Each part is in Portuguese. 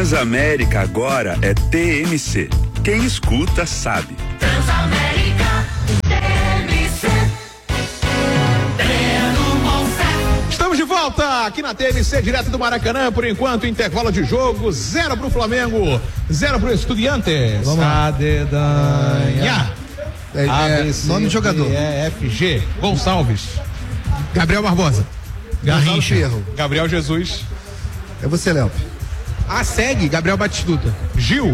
Transamérica agora é TMC. Quem escuta sabe. Transamérica, TMC. Estamos de volta aqui na TMC, direto do Maracanã. Por enquanto, intervalo de jogo, 0 pro Flamengo, 0 pro Estudiantes. Vamos lá. Adedanha. Nome de jogador. FG Gonçalves. Gabriel Barbosa. Garrincha. Gabriel Jesus. É você, Léo. Segue, Gabriel Batistuta. Gil.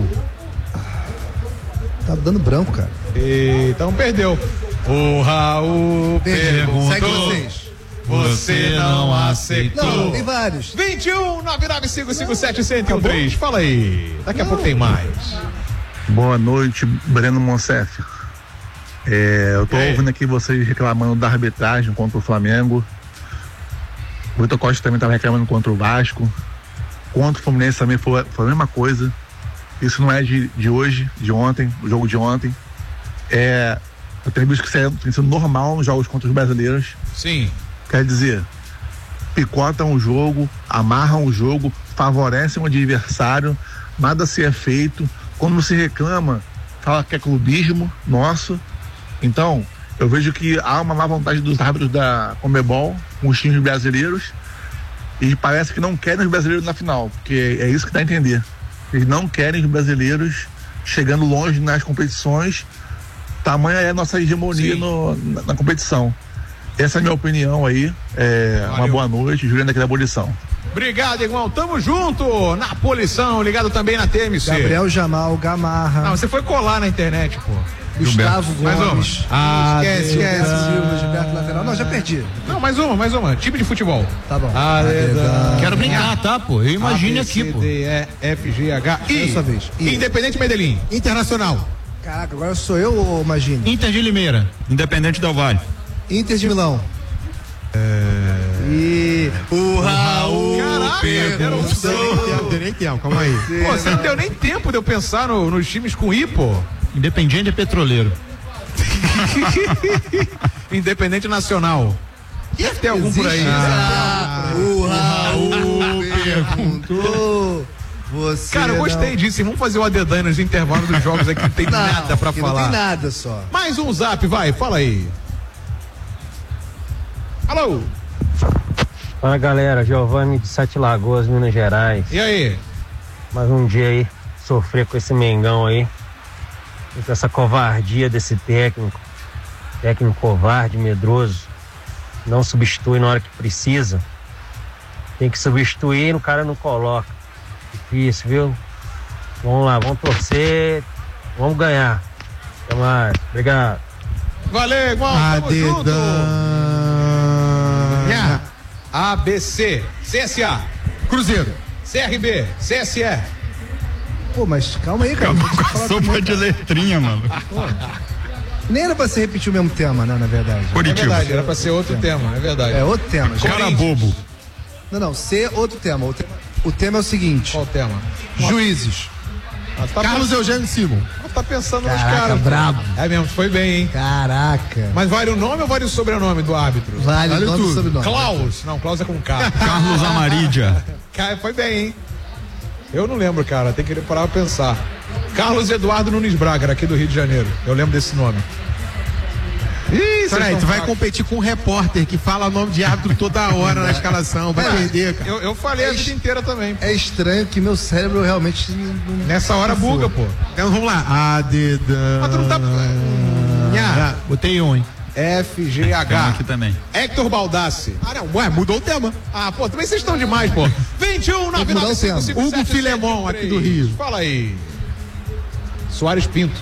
Tá dando branco, cara. Então perdeu. O Raul perguntou. Segue vocês. Você não aceitou. Não, tem vários. 21 99557 1013. Fala aí. Daqui a pouco tem mais. Boa noite, Breno Monsef. Eu tô ouvindo aqui vocês reclamando da arbitragem contra o Flamengo. O Vitor Costa também estava reclamando contra o Vasco. Contra o Fluminense também foi a mesma coisa. Isso não é de hoje, de ontem, o jogo de ontem. Eu tenho visto que isso tem sido normal nos jogos contra os brasileiros. Sim. Quer dizer, picotam o jogo, amarram o jogo, favorecem o adversário, nada se é feito. Quando se reclama, fala que é clubismo nosso. Então, eu vejo que há uma má vontade dos árbitros da Conmebol com os times brasileiros e parece que não querem os brasileiros na final, porque é isso que dá a entender. Eles não querem os brasileiros chegando longe nas competições, tamanha é a nossa hegemonia na competição. Essa é a minha opinião aí. Uma boa noite, Juliano aqui da Abolição. Obrigado, irmão. Tamo junto na Abolição, ligado também na TMC. Gabriel Jamal, Gamarra. Não, você foi colar na internet, pô. Gustavo Gomes. Esquece. Silva, Gilberto lateral. Não, já perdi. Não, mais uma. Time de futebol. Tá bom. Quero brincar, tá, pô? Eu imagine aqui, pô. FGH. É sua vez. Independente Medellín. Internacional. Caraca, agora sou eu ou Imagine? Inter de Limeira. Independente Del Valle. Inter de Milão. E o Raul. Caraca, Não deu nem tempo, calma aí. Pô, você não deu nem tempo de eu pensar nos times com I, pô. Independiente é Petroleiro. Independente Nacional. Deve ter algum por aí. O Raul perguntou. Você Cara, eu gostei disso. Vamos fazer o adedanha nos intervalos dos jogos aqui. Não tem nada pra falar. Não tem nada só. Mais um zap, vai, fala aí. Alô? Fala galera, Giovanni de Sete Lagoas, Minas Gerais. E aí? Mais um dia aí, sofrer com esse Mengão aí, com essa covardia desse técnico covarde, medroso, não substitui na hora que precisa, tem que substituir e o cara não coloca. Difícil, viu? Vamos lá, vamos torcer, vamos ganhar. Até mais, obrigado. Valeu, irmão, tamo junto. ABC, CSA, Cruzeiro. CRB, CSE. Pô, mas calma aí, cara. Sopa de letrinha, mano. Nem era pra você repetir o mesmo tema, né, na verdade. É verdade, era pra ser outro tema, é verdade. É outro tema. Cara bobo. Não, ser outro tema. O tema é o seguinte. Qual o tema? Juízes. Carlos Eugênio Simon. Tá pensando nos Caraca, caras. brabo. É mesmo, foi bem, hein? Caraca. Mas vale o nome ou vale o sobrenome do árbitro? Vale o nome e tudo. sobrenome. Klaus. Não, Klaus é com K. Carlos Amarídia. Cara, foi bem, hein? Eu não lembro, cara. Tem que parar pra pensar. Carlos Eduardo Nunes Braga, aqui do Rio de Janeiro. Eu lembro desse nome. Ih, Peraí, tu vai competir com um repórter que fala o nome de árbitro toda hora na escalação. Vai perder, cara. Eu falei a vida inteira também. É estranho que meu cérebro realmente não... Nessa hora buga, pô. Então vamos lá. Mas tu não tá... Botei um, hein? FGH. Aqui também. Héctor Baldassi. Não, ué, mudou o tema. Pô, também vocês estão demais, pô. 21 995 Hugo Filemon, aqui do Rio. Fala aí. Soares Pinto.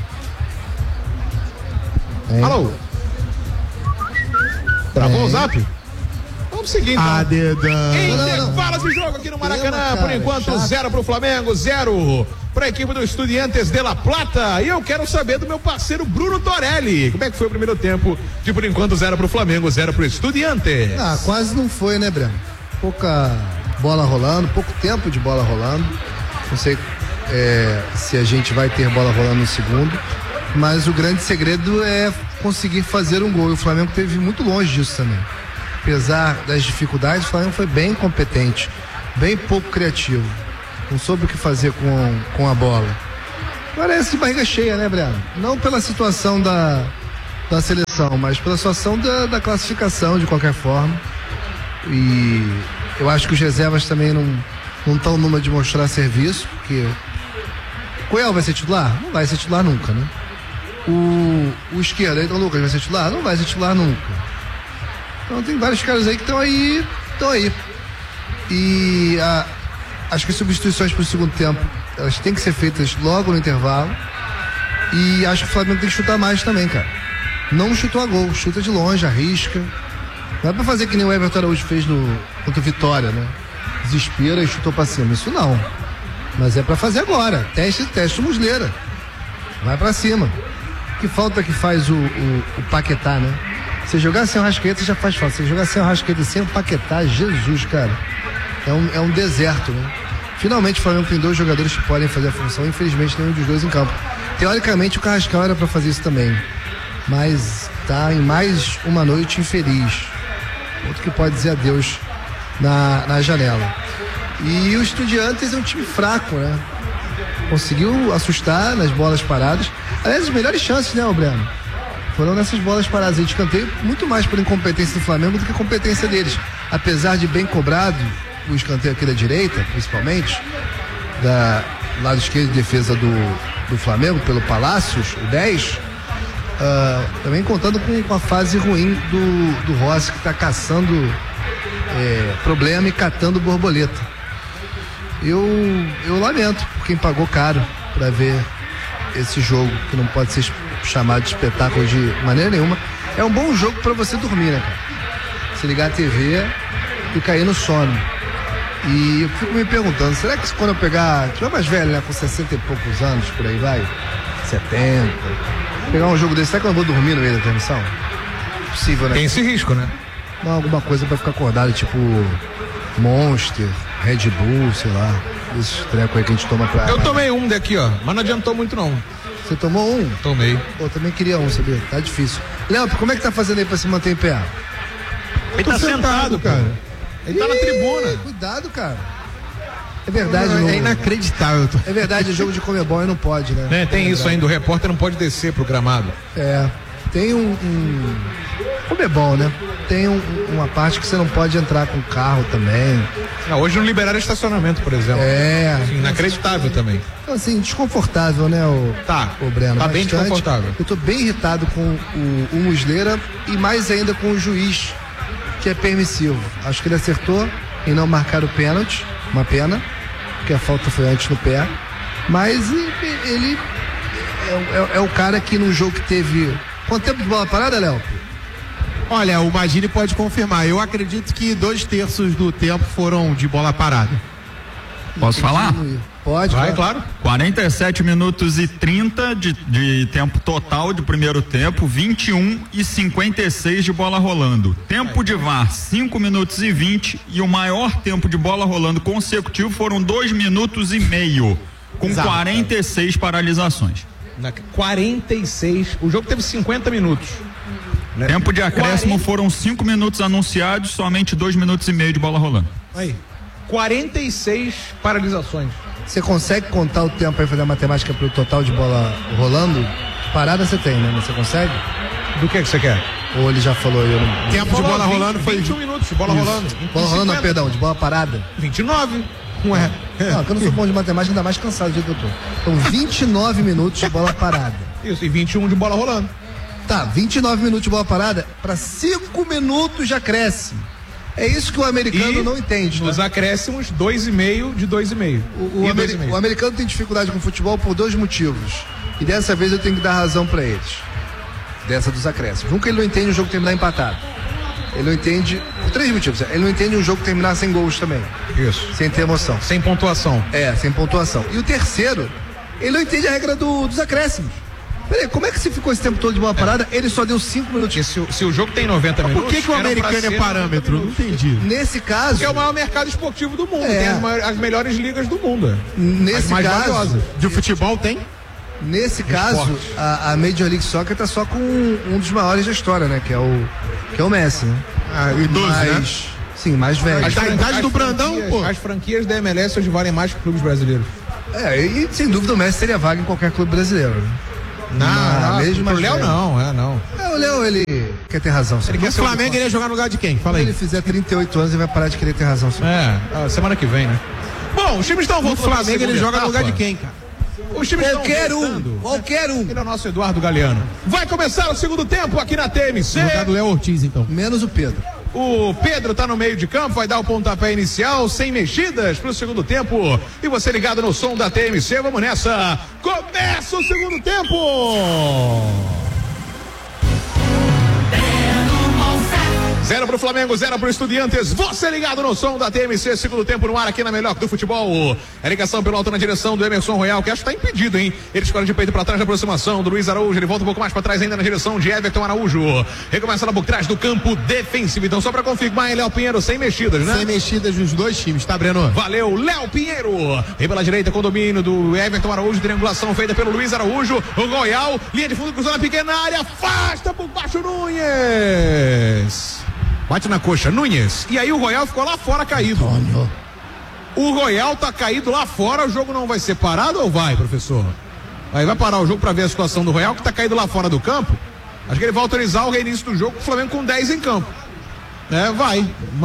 Hein? Alô? Travou o zap? Vamos seguir, então. Intervalos de jogo aqui no Maracanã. Por enquanto, 0 pro Flamengo, 0 pra equipe do Estudiantes de La Plata. E eu quero saber do meu parceiro Bruno Torelli. Como é que foi o primeiro tempo? De por enquanto, 0 pro Flamengo, 0 pro Estudiantes. Quase não foi, né, Breno? Pouca bola rolando, pouco tempo de bola rolando. Não sei se a gente vai ter bola rolando no segundo. Mas o grande segredo é conseguir fazer um gol. E o Flamengo teve muito longe disso também. Apesar das dificuldades, o Flamengo foi bem competente, bem pouco criativo. Não soube o que fazer com a bola. Parece de barriga cheia, né, Breno? Não pela situação da seleção, mas pela situação da classificação, de qualquer forma. E eu acho que os reservas também não estão numa de mostrar serviço, porque Coelho vai ser titular? Não vai ser titular nunca, né? O esquerdo, então Lucas vai ser titular? Não vai ser titular nunca. Então tem vários caras aí que estão aí. E acho que as substituições para o segundo tempo, elas têm que ser feitas logo no intervalo. E acho que o Flamengo tem que chutar mais também, cara. Não chutou a gol, chuta de longe, arrisca. Não é pra fazer que nem o Everton Araújo fez contra o Vitória, né? Desespera e chutou pra cima. Isso não. Mas é pra fazer agora. Teste Muslera. Vai pra cima. Que falta que faz o Paquetá, né? Você jogar sem o Rascaeta já faz falta. Você jogar sem o Rascaeta e sem o Paquetá, Jesus, cara. É um deserto, né? Finalmente o Flamengo tem 2 jogadores que podem fazer a função. Infelizmente, nenhum dos 2 em campo. Teoricamente, o Carrascal era pra fazer isso também. Mas tá em mais uma noite infeliz. Outro que pode dizer adeus na janela. E o Estudiantes é um time fraco, né? Conseguiu assustar nas bolas paradas. Aliás, as melhores chances, né, Breno? Foram nessas bolas paradas. A gente escanteio muito mais por incompetência do Flamengo do que a competência deles. Apesar de bem cobrado, o escanteio aqui da direita, principalmente, do lado esquerdo de defesa do Flamengo, pelo Palácios, o 10, também contando com a fase ruim do Rossi, que está caçando problema e catando borboleta. Eu lamento por quem pagou caro para ver esse jogo, que não pode ser chamado de espetáculo de maneira nenhuma. É um bom jogo para você dormir, né, cara? Você ligar a TV e cair no sono. E eu fico me perguntando, será que quando eu pegar, tiver mais velho, né, com 60 e poucos anos, por aí vai, 70, pegar um jogo desse, será que eu não vou dormir no meio da transmissão? Possível, né? Tem esse risco, né? Não, alguma coisa pra ficar acordado, tipo Monster, Red Bull, sei lá, esses trecos aí que a gente toma pra... Eu tomei um daqui, ó, mas não adiantou muito não. Você tomou um? Tomei. Pô, também queria um, sabia? Tá difícil. Léo, como é que tá fazendo aí pra se manter em pé? Ele tá sentado, cara. Ele tá na tribuna. Cuidado, cara. É verdade, é inacreditável. É verdade, jogo de Comebol e não pode, né? Tem isso ainda, o repórter não pode descer pro gramado. Tem Comebol, né? Tem uma parte que você não pode entrar com carro também. Hoje não liberaram estacionamento, por exemplo. Assim, inacreditável também. Então, assim, desconfortável, né, o Breno? Tá bem desconfortável. Eu tô bem irritado com o Muslera e mais ainda com o juiz, que é permissivo. Acho que ele acertou em não marcar o pênalti, uma pena, porque a falta foi antes no pé. Mas ele é o cara que num jogo que teve... Quanto tempo de bola parada, Léo? Olha, o Magini pode confirmar. Eu acredito que 2/3 do tempo foram de bola parada. Posso falar? Pode, vai, claro. 47 minutos e 30 de tempo total de primeiro tempo, 21 e 56 de bola rolando. Tempo de VAR, 5 minutos e 20, e o maior tempo de bola rolando consecutivo foram 2 minutos e meio, com 46 paralisações. 46, o jogo teve 50 minutos. Tempo de acréscimo foram 5 minutos anunciados, somente 2 minutos e meio de bola rolando. Aí, 46 paralisações. Você consegue contar o tempo aí, fazer a matemática pro total de bola rolando? Parada você tem, né? Você consegue? Do que você quer? Ou ele já falou aí? Tempo de bola rolando foi 21 minutos de bola rolando. Bola rolando, não, perdão, de bola parada? 29. Ué. Não, que eu não sou bom de matemática, ainda mais cansado do jeito que eu tô. Então, 29 minutos de bola parada. Isso, e 21 de bola rolando. Tá, 29 minutos de bola parada, para 5 minutos de acréscimo. É isso que o americano não entende. Nos acréscimos, 2,5 de 2,5. O americano tem dificuldade com o futebol por 2 motivos. E dessa vez eu tenho que dar razão para eles. Dessa dos acréscimos. Um, que ele não entende o jogo terminar empatado. Ele não entende, por 3 motivos. Ele não entende um jogo terminar sem gols também. Isso. Sem ter emoção. Sem pontuação. Sem pontuação. E o terceiro, ele não entende a regra dos acréscimos. Peraí, como é que você ficou esse tempo todo de bola parada? Ele só deu 5 minutos. Se o jogo tem 90 minutos... Por que o americano é parâmetro? Não entendi. Nesse caso... Porque é o maior mercado esportivo do mundo. Tem as melhores ligas do mundo. Nesse caso... valiosas. De futebol tem? Nesse caso, a Major League Soccer tá só com um dos maiores da história, né? Que é o Messi, né? Idoso, né? Sim, mais velho. A idade do Brandão, pô. As franquias da MLS hoje valem mais que clubes brasileiros. E sem dúvida o Messi teria vaga em qualquer clube brasileiro. Não, mesmo o Léo não. O Léo, ele quer ter razão. Ele quer O Flamengo iria jogar no lugar de quem? Fala aí. Quando ele fizer 38 anos, ele vai parar de querer ter razão. Semana que vem, né? Bom, os times estão voltando. O Flamengo ele joga no lugar de quem, cara? Os times Qualquer um. Ele é o nosso Eduardo Galeano. Vai começar o segundo tempo aqui na TMC. No lugar do Léo Ortiz, então. Menos o Pedro. O Pedro tá no meio de campo, vai dar o pontapé inicial, sem mexidas pro segundo tempo. E você ligado no som da TMC, vamos nessa. Começa o segundo tempo! 0 pro Flamengo, 0 pro Estudiantes. Você ligado no som da TMC, segundo tempo no ar aqui na melhor do futebol. A ligação pelo alto na direção do Emerson Royal, que acho que tá impedido, hein? Ele escolhe de peito pra trás na aproximação do Luiz Araújo. Ele volta um pouco mais pra trás ainda na direção de Everton Araújo. Recomeça lá por trás do campo defensivo. Então, só pra confirmar, Léo Pinheiro sem mexidas, né? Sem mexidas dos dois times, tá, Breno? Valeu, Léo Pinheiro. E pela direita com domínio do Everton Araújo. Triangulação feita pelo Luiz Araújo. O Royal, linha de fundo cruzando a pequena área. Afasta por baixo Nunes. Bate na coxa, Nunes. E aí o Royal ficou lá fora caído. Antônio. O Royal tá caído lá fora. O jogo não vai ser parado ou vai, professor? Aí vai parar o jogo pra ver a situação do Royal, que tá caído lá fora do campo. Acho que ele vai autorizar o reinício do jogo com o Flamengo com 10 em campo. Vai.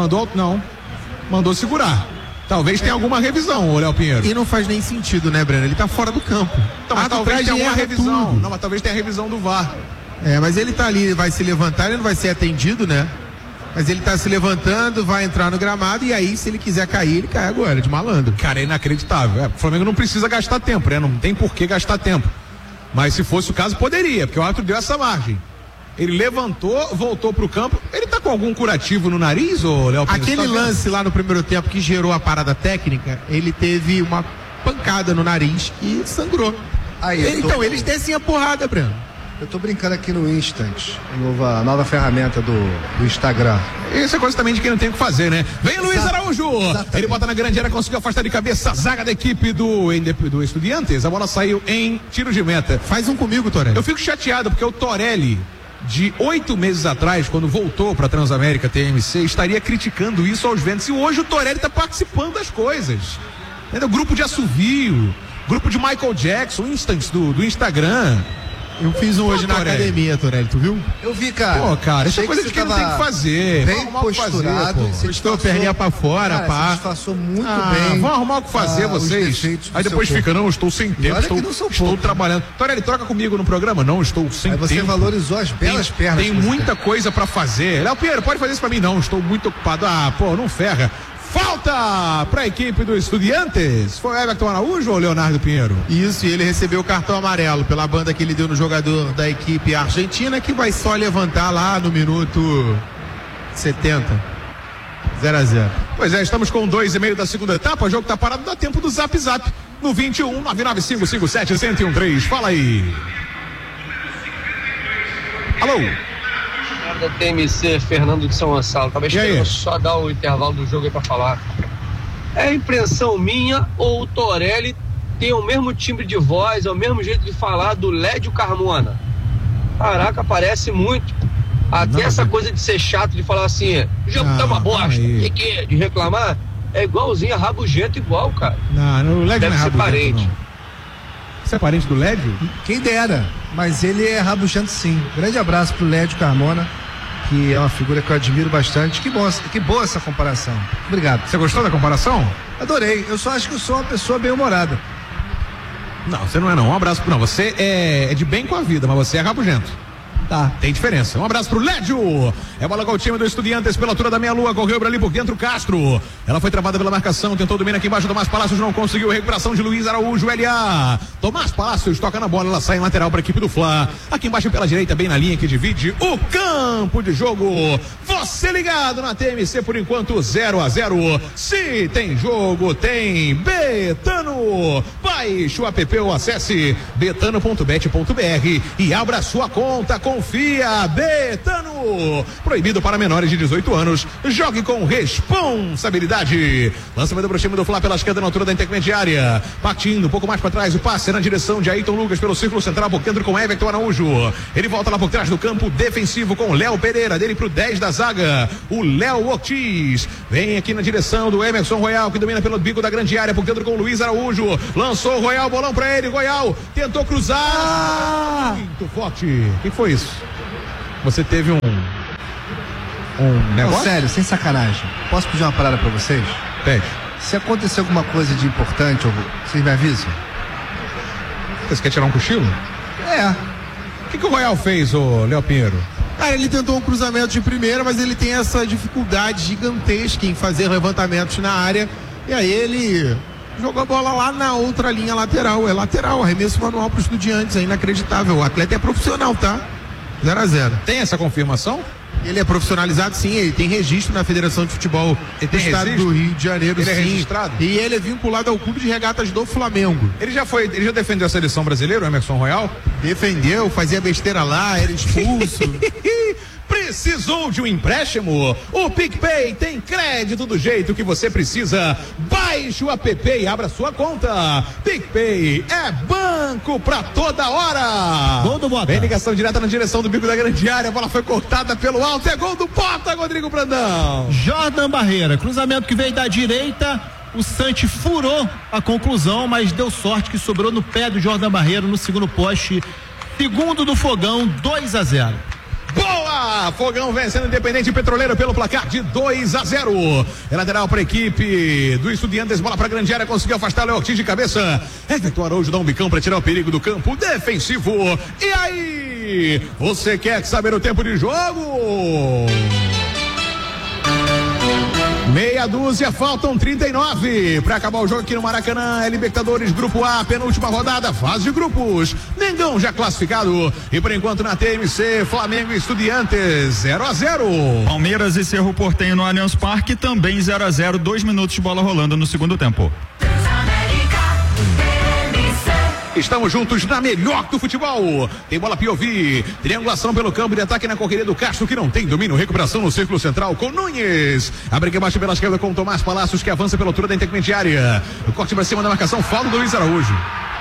Mandou segurar. Talvez tenha alguma revisão, Léo Pinheiro. E não faz nem sentido, né, Breno? Ele tá fora do campo. Então, mas talvez tenha uma revisão. Tudo. Não, mas talvez tenha a revisão do VAR. Mas ele tá ali, vai se levantar, ele não vai ser atendido, né? Mas ele tá se levantando, vai entrar no gramado e aí, se ele quiser cair, ele cai agora, de malandro. Cara, é inacreditável. O Flamengo não precisa gastar tempo, né? Não tem por que gastar tempo. Mas se fosse o caso, poderia, porque o árbitro deu essa margem. Ele levantou, voltou pro campo. Ele tá com algum curativo no nariz, ô Léo Pinheiro? Aquele lance lá no primeiro tempo que gerou a parada técnica, ele teve uma pancada no nariz e sangrou. Então, eles descem a porrada, Breno. Eu tô brincando aqui no Instant, a nova ferramenta do Instagram. Isso é coisa também de quem não tem o que fazer, né? Vem Luiz Araújo! Exatamente. Ele bota na grande área, conseguiu afastar de cabeça a zaga da equipe do Estudiantes. A bola saiu em tiro de meta. Faz um comigo, Torelli. Eu fico chateado porque o Torelli, de 8 meses atrás, quando voltou pra Transamérica TMC, estaria criticando isso aos ventos. E hoje o Torelli tá participando das coisas. Entendeu? Grupo de assovio, grupo de Michael Jackson, Instants do Instagram. Eu fiz um hoje na academia, Torelli, tu viu? Eu vi, cara. Pô, cara, isso é coisa de quem não tem que fazer. Bem posturado. Postou a perninha pra fora, pá. Você disfarçou muito bem. Vão arrumar o que fazer, vocês. Aí depois fica, não, estou sem tempo, estou trabalhando. Torelli, troca comigo no programa. Não, estou sem tempo. Aí você valorizou as belas pernas. Tem muita coisa pra fazer. Léo Pinheiro, pode fazer isso pra mim? Não, estou muito ocupado. Não ferra. Falta para a equipe do Estudiantes. Foi Everton Araújo ou Leonardo Pinheiro? Isso, e ele recebeu o cartão amarelo pela banda que ele deu no jogador da equipe argentina, que vai só levantar lá no minuto 70. 0-0. Pois é, estamos com 2,5 da segunda etapa. O jogo tá parado, dá tempo do Zap Zap no 21 99557-1013. Fala aí. Alô? Da TMC, Fernando de São Gonçalo. Talvez queira só dar o intervalo do jogo aí pra falar. É impressão minha ou o Torelli tem o mesmo timbre de voz, é o mesmo jeito de falar do Lédio Carmona? Caraca, parece muito. Até essa coisa de ser chato, de falar assim, o jogo tá uma bosta, de reclamar, é igualzinho a rabugento igual, cara. Não, o Lédio deve não é ser parente. Não. Você é parente do Lédio? Quem dera, mas ele é rabugento sim. Grande abraço pro Lédio Carmona, que é uma figura que eu admiro bastante. Que boa essa comparação. Obrigado. Você gostou da comparação? Adorei. Eu só acho que eu sou uma pessoa bem-humorada. Não, você não é não. Um abraço. Não, você é de bem com a vida, mas você é rabugento. Tá. Tem diferença. Um abraço pro Lédio. É bola com o time do Estudiantes pela altura da meia-lua. Correu ali por dentro Castro. Ela foi travada pela marcação. Tentou domínio aqui embaixo. Tomás Palácios não conseguiu. Recuperação de Luiz Araújo. LA. Tomás Palácios toca na bola. Ela sai em lateral para a equipe do Fla. Aqui embaixo pela direita, bem na linha que divide o campo de jogo. Você ligado na TMC por enquanto 0-0. Se tem jogo, tem Betano. Baixe o app ou acesse betano.bet.br e abra sua conta com confia, Betano. Proibido para menores de 18 anos. Jogue com responsabilidade. Lançamento pro time do Fla pela esquerda na altura da intermediária. Partindo um pouco mais para trás, o passe na direção de Ayrton Lucas pelo círculo central, por dentro com Everton Araújo. Ele volta lá por trás do campo defensivo com Léo Pereira, dele pro 10 da zaga, o Léo Ortiz. Vem aqui na direção do Emerson Royal, que domina pelo bico da grande área, por dentro com o Luiz Araújo. Lançou o Royal, bolão pra ele, Royal tentou cruzar. Muito forte. O que foi isso? Você teve um negócio? Não, sério, sem sacanagem. Posso pedir uma parada pra vocês? Pede. Se acontecer alguma coisa de importante, vocês me avisam? Você quer tirar um cochilo? É. O que o Royal fez, ô Léo Pinheiro? Cara, ele tentou um cruzamento de primeira, mas ele tem essa dificuldade gigantesca em fazer levantamentos na área. E aí ele jogou a bola lá na outra linha lateral. É lateral, arremesso manual para os Estudiantes. É inacreditável. O atleta é profissional, tá? 0-0. Tem essa confirmação? Ele é profissionalizado, sim. Ele tem registro na Federação de Futebol do Estado do Rio de Janeiro, ele sim. É registrado? E ele é vinculado ao Clube de Regatas do Flamengo. Ele já defendeu a seleção brasileira, o Emerson Royal? Defendeu, fazia besteira lá, era expulso. Precisou de um empréstimo? O PicPay tem crédito do jeito que você precisa. Baixe o app e abra sua conta. PicPay é banco pra toda hora. Gol do Bota. Vem ligação direta na direção do bico da grande área. A bola foi cortada pelo alto. É gol do Bota, Rodrigo Brandão. Jordan Barreira, cruzamento que veio da direita. O Santi furou a conclusão, mas deu sorte que sobrou no pé do Jordan Barreira no segundo poste. Segundo do Fogão, 2-0. Boa! Fogão vencendo o Independente Petroleiro pelo placar de 2-0. É lateral para a equipe do Estudiantes, bola para a grande área, conseguiu afastar o Léo Ortiz de cabeça. Everton Araújo dá um bicão para tirar o perigo do campo defensivo. E aí? Você quer saber o tempo de jogo? Meia dúzia, faltam 39 para acabar o jogo aqui no Maracanã. É Libertadores Grupo A, penúltima rodada, fase de grupos. Mengão já classificado. E por enquanto na TMC, Flamengo e Estudiantes 0-0. Palmeiras e Cerro Porteño no Allianz Parque também 0-0, 2 minutos de bola rolando no segundo tempo. Estamos juntos na melhor do futebol. Tem bola Piovi, triangulação pelo campo de ataque na correria do Castro, que não tem domínio, recuperação no círculo central com Nunes. Abre aqui embaixo pela esquerda com o Tomás Palacios, que avança pela altura da intermediária. O corte pra cima da marcação, falta do Luiz Araújo.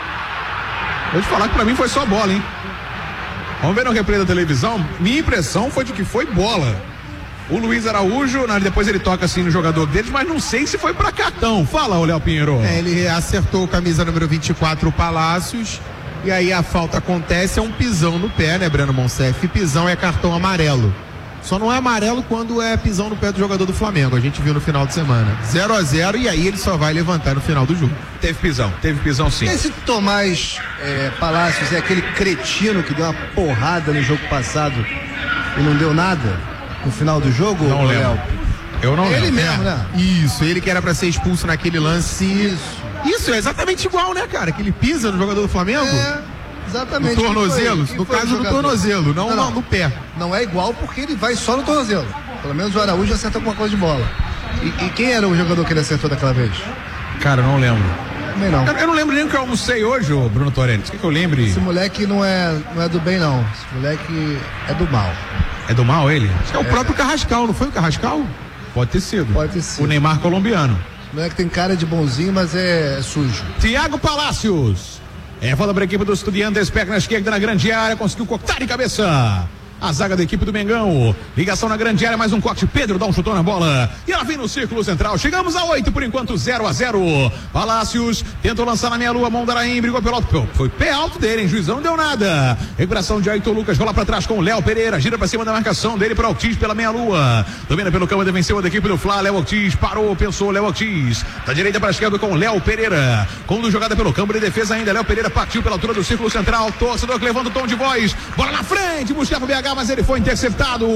Vou te falar que pra mim foi só bola, hein? Vamos ver no replay da televisão. Minha impressão foi de que foi bola. O Luiz Araújo, depois ele toca assim no jogador deles, mas não sei se foi pra cartão. Fala, Léo Pinheiro. Ele acertou camisa número 24, o Palácios, e aí a falta acontece, é um pisão no pé, né, Breno Monsef? Pisão é cartão amarelo. Só não é amarelo quando é pisão no pé do jogador do Flamengo. A gente viu no final de semana. 0-0, e aí ele só vai levantar no final do jogo. Teve pisão sim. Esse Tomás Palácios é aquele cretino que deu uma porrada no jogo passado e não deu nada? No final do jogo? Não lembro. Eu não lembro. Ele mesmo, né? Isso, ele que era pra ser expulso naquele lance. Isso, é exatamente igual, né, cara? Que ele pisa no jogador do Flamengo. É, exatamente. No tornozelo, no caso do tornozelo, não no pé. Não é igual porque ele vai só no tornozelo. Pelo menos o Araújo acerta alguma coisa de bola. E quem era o jogador que ele acertou daquela vez? Cara, não lembro. Também não. Eu não lembro nem o que eu almocei hoje, ô Bruno Torelli. O que eu lembre? Esse moleque não é do bem, não. Esse moleque é do mal. É do mal ele? Acho que é o próprio Carrascal, não foi o Carrascal? Pode ter sido. Pode ter sido. O Neymar colombiano. O moleque tem cara de bonzinho, mas é sujo. Thiago Palácios. Falta para a equipe do Estudiantes, pega na esquerda na grande área, conseguiu cortar de cabeça. A zaga da equipe do Mengão. Ligação na grande área, mais um corte. Pedro dá um chutão na bola. E ela vem no círculo central. Chegamos a 8, por enquanto 0-0. Palácios tentou lançar na meia lua. Mondaraim brigou pelo alto. Foi pé alto dele, hein? Juizão não deu nada. Recuperação de Ayrton Lucas. Rola pra trás com o Léo Pereira. Gira pra cima da marcação dele para Ortiz pela meia lua. Domina pelo campo, venceu da equipe do Fla. Léo Ortiz parou, pensou. Léo Ortiz. Da direita para a esquerda com o Léo Pereira. Quando jogada pelo campo de defesa ainda. Léo Pereira partiu pela altura do círculo central. Torcedor que levanta o tom de voz. Bola na frente. Buscar pro BH, mas ele foi interceptado.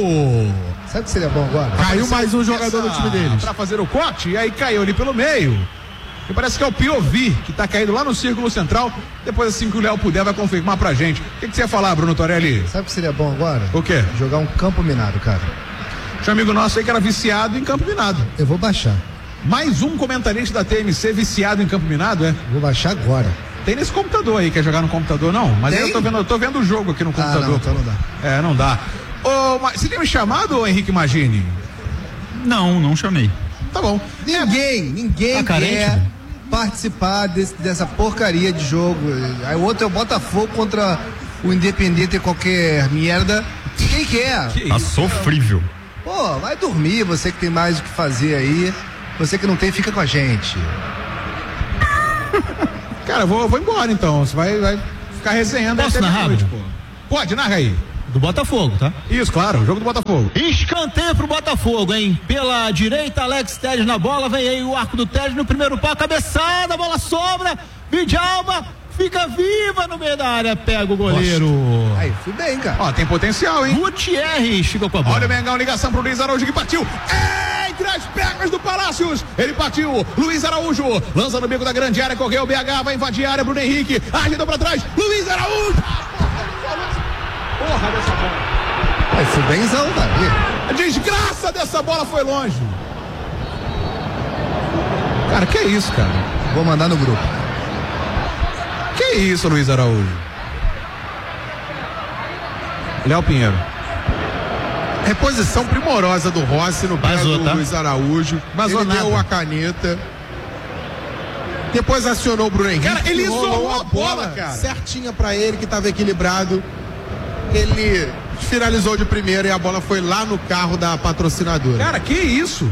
Sabe o que seria bom agora? Caiu mais um jogador do time deles. Pra fazer o corte, e aí caiu ali pelo meio. E parece que é o Piovi, que tá caído lá no círculo central. Depois, assim que o Léo puder, vai confirmar pra gente. O que você ia falar, Bruno Torelli? Sabe o que seria bom agora? O quê? Jogar um campo minado, cara. Tinha um amigo nosso aí que era viciado em campo minado. Eu vou baixar. Mais um comentarista da TMC viciado em campo minado, é? Vou baixar agora. Tem nesse computador aí, quer jogar no computador? Não, mas eu tô vendo o jogo aqui no computador. Não, então não dá. Não dá. Você tem me chamado, Henrique Magini? Não chamei. Tá bom. Ninguém quer participar dessa porcaria de jogo. Aí o outro é o Botafogo contra o Independente qualquer merda. Quem quer? Tá sofrível. Pô, vai dormir, você que tem mais o que fazer aí. Você que não tem, fica com a gente. Cara, vou embora então. Você vai ficar resenhando. Posso narrar? Pode, narra aí. Do Botafogo, tá? Isso, claro, o jogo do Botafogo. Escanteio pro Botafogo, hein? Pela direita, Alex Telles na bola, vem aí o arco do Telles no primeiro pau, cabeçada, a bola sobra, Vidalba fica viva no meio da área, pega o goleiro. Aí, fui bem, cara. Ó, tem potencial, hein? Gutierrez ficou com a bola. Olha o Mengão, ligação pro Luiz Araújo que partiu. Entre as pernas do Palácios, ele partiu, Luiz Araújo, lança no bico da grande área, correu o BH, vai invadir a área, Bruno Henrique, agitou pra trás, Luiz Araújo. Porra dessa bola. Aí, fui bemzão, Davi. A desgraça dessa bola foi longe. Cara, que isso, cara? Vou mandar no grupo. Que isso, Luiz Araújo? Léo Pinheiro. Reposição primorosa do Rossi no pé do Luiz Araújo. Ele deu a caneta. Depois acionou o Bruno Henrique. Cara, ele isolou a bola, cara. Certinha pra ele, que tava equilibrado. Ele finalizou de primeira e a bola foi lá no carro da patrocinadora. Cara, que isso?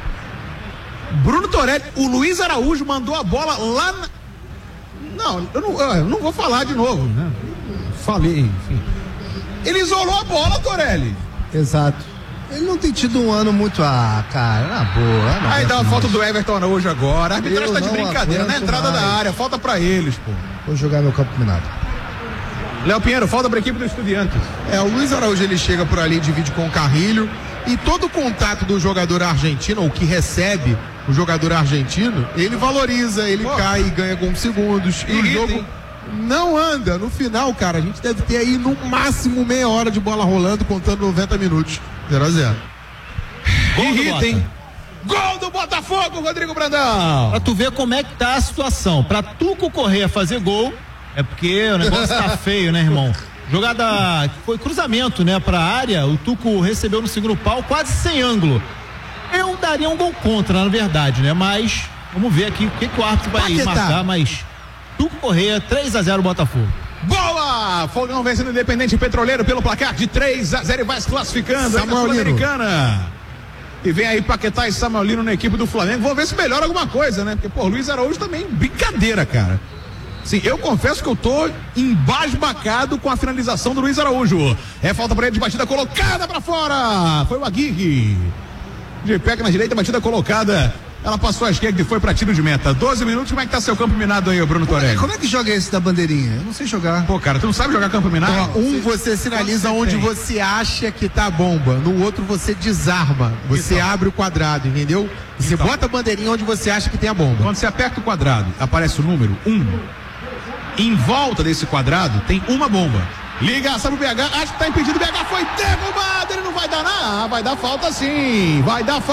Bruno Torelli, o Luiz Araújo mandou a bola lá na... Não, eu não vou falar de novo, né? Falei, enfim. Ele isolou a bola, Torelli. Exato. Ele não tem tido um ano muito... cara, na boa. Aí dá uma falta do Everton Araújo agora. A arbitragem tá de brincadeira, na entrada da área, falta pra eles, pô. Vou jogar meu campo minado. Léo Pinheiro, falta pra equipe do Estudiantes. O Luiz Araújo, ele chega por ali, divide com o Carrilho, e todo o contato do jogador argentino, ou que recebe o jogador argentino, ele valoriza, ele cai e ganha alguns segundos, e o jogo não anda. No final, cara, a gente deve ter aí no máximo meia hora de bola rolando, contando 90 minutos. 0-0. Irritem. Gol do Botafogo, Rodrigo Brandão. Pra tu ver como é que tá a situação. Pra Tuco Correia fazer gol, é porque o negócio tá feio, né, irmão? Jogada, foi cruzamento, né, pra área, o Tuco recebeu no segundo pau, quase sem ângulo. Eu daria um gol contra, na verdade, né, mas vamos ver aqui o que o árbitro vai marcar, mas Tuco Correia, 3-0 Botafogo. Boa! Fogão vencendo o Independente Petroleiro pelo placar de 3-0 e vai se classificando na Sul-Americana. E vem aí Paquetá e Samuel Lino na equipe do Flamengo. Vamos ver se melhora alguma coisa, né? Porque, pô, Luiz Araújo também, brincadeira, cara. Sim, eu confesso que eu tô embasbacado com a finalização do Luiz Araújo. É falta pra ele de batida colocada pra fora. Foi o Aguirre. De pé na direita, batida colocada. Ela passou a esquerda e foi pra tiro de meta. 12 minutos, como é que tá seu campo minado aí, Bruno Torelli? Como é que joga esse da bandeirinha? Eu não sei jogar. Pô, cara, tu não sabe jogar campo minado? Você sinaliza onde você acha que tá a bomba. No outro você desarma. Você abre o quadrado, entendeu? Você bota a bandeirinha onde você acha que tem a bomba. Quando você aperta o quadrado, aparece o número 1. Em volta desse quadrado tem uma bomba. Ligação pro BH, acho que tá impedido, o BH foi derrubado, ele não vai dar nada, vai dar falta sim,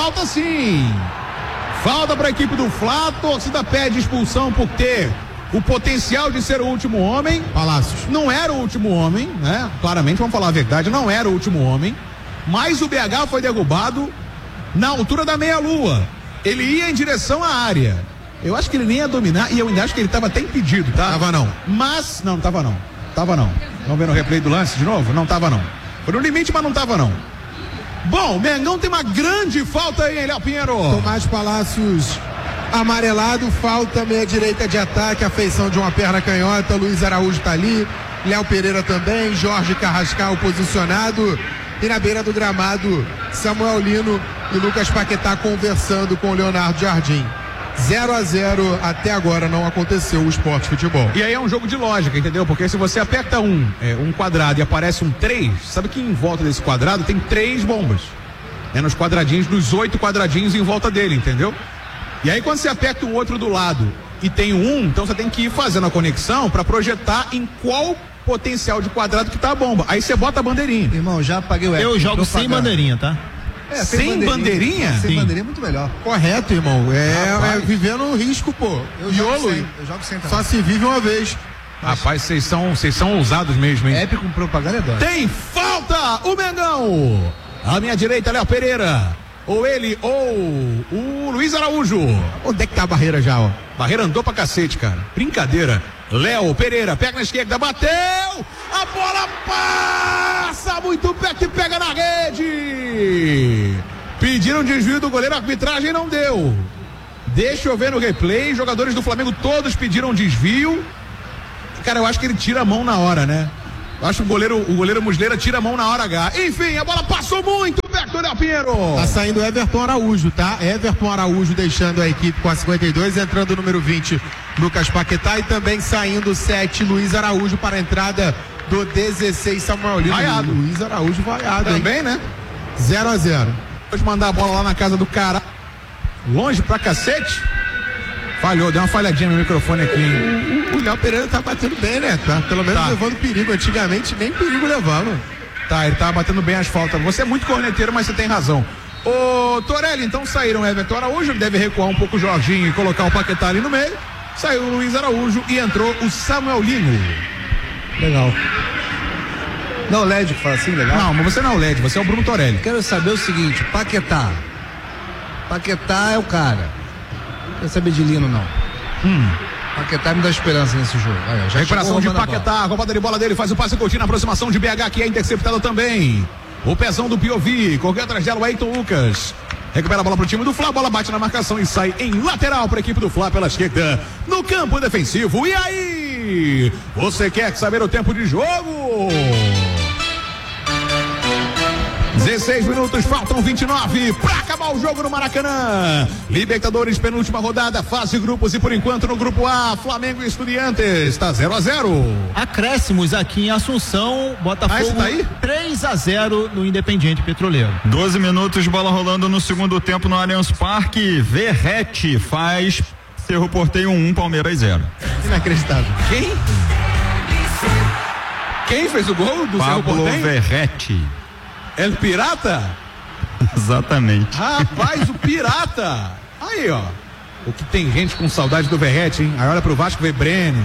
falta pra equipe do Fla, a torcida pede expulsão por ter o potencial de ser o último homem. Palácios. Não era o último homem, né? Claramente, vamos falar a verdade, não era o último homem, mas o BH foi derrubado na altura da meia-lua, ele ia em direção à área. Eu acho que ele nem ia dominar e eu ainda acho que ele estava até impedido, tá? Tava não. Mas, não tava não. Vamos ver no replay do lance de novo? Não tava não. Foi no limite, mas não tava não. Bom, o Mengão tem uma grande falta aí, hein, Léo Pinheiro? Tomás Palácios amarelado, falta meia direita de ataque, a feição de uma perna canhota, Luiz Araújo tá ali, Léo Pereira também, Jorge Carrascal posicionado, e na beira do gramado, Samuel Lino e Lucas Paquetá conversando com o Leonardo Jardim. 0-0, até agora não aconteceu o Sport Futebol. E aí é um jogo de lógica, entendeu? Porque se você aperta um quadrado e aparece um 3, sabe que em volta desse quadrado tem 3 bombas. Nos quadradinhos, nos 8 quadradinhos em volta dele, entendeu? E aí quando você aperta o outro do lado e tem um, então você tem que ir fazendo a conexão para projetar em qual potencial de quadrado que tá a bomba. Aí você bota a bandeirinha. Irmão, já apaguei o Eu jogo sem bandeirinha, tá? Sem bandeirinha? Sem bandeirinha é muito melhor. Correto, irmão. É vivendo um risco, pô. Eu jogo sem também. Só se vive uma vez. Rapaz, vocês são ousados mesmo, hein? Épico com propaganda é dói. Tem falta o Mengão. À minha direita, Léo Pereira. Ou ele, ou o Luiz Araújo. Onde é que tá a barreira já, ó? Barreira andou pra cacete, cara. Brincadeira. Léo Pereira, pega na esquerda, bateu! A bola passa muito perto e pega na rede! Pediram desvio do goleiro, a arbitragem não deu. Deixa eu ver no replay, jogadores do Flamengo todos pediram desvio. Cara, eu acho que ele tira a mão na hora, né? Eu acho que o goleiro Muslera tira a mão na hora H. Enfim, a bola passou muito perto, Léo Pinheiro. Tá saindo Everton Araújo, tá? Everton Araújo deixando a equipe com a 52, entrando o número 20, Lucas Paquetá, e também saindo o 7, Luiz Araújo, para a entrada do 16, Samuel Lima. Vaiado. Luiz Araújo vaiado, também, hein? né? 0-0. Depois mandar a bola lá na casa do cara. Longe pra cacete. Falhou, deu uma falhadinha no microfone aqui, hein? O Léo Pereira tá batendo bem, né? Tá pelo menos levando perigo. Antigamente nem perigo levava. Tá, ele tá batendo bem as faltas. Você é muito corneteiro, mas você tem razão. Ô, Torelli, então saíram Everton Araújo, deve recuar um pouco o Jorginho e colocar o Paquetá ali no meio. Saiu o Luiz Araújo e entrou o Samuel Lino. Legal. Não, o LED que fala assim, legal? Não, mas você não é o LED, você é o Bruno Torelli. Quero saber o seguinte, Paquetá é o cara. Não quero saber de Lino, não. Paquetá me dá esperança nesse jogo. Olha, já recuperação de Paquetá, a roubada de bola dele, faz o passe curtinho na aproximação de BH, que é interceptado também. O pezão do Piovi, correu atrás dela o Ayrton Lucas. Recupera a bola pro time do Fla, a bola bate na marcação e sai em lateral para a equipe do Fla pela esquerda, no campo defensivo. E aí? Você quer saber o tempo de jogo? 16 minutos, faltam 29 para acabar o jogo no Maracanã. Libertadores, penúltima rodada, fase grupos, e por enquanto no grupo A, Flamengo e Estudiantes, está 0-0. Acréscimos aqui em Assunção, Botafogo tá aí? 3-0 no Independiente Petroleiro. 12 minutos, bola rolando no segundo tempo no Allianz Parque. Verrete faz Cerro Porteio 1, Palmeiras 0. Inacreditável. Quem fez o gol do Cerro Pablo Porteio? Verrete. El Pirata? Exatamente. Rapaz, o Pirata. Aí, ó. O que tem gente com saudade do Verrete, hein? Aí olha pro Vasco, vê Brenner.